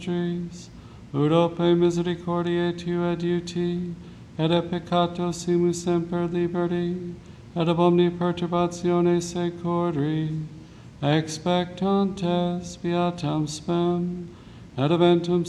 Urope misericordiae tu adiuti, et a peccato simus semper liberi, et ab omni perturbatione securi, expectantes beatam spem, et eventum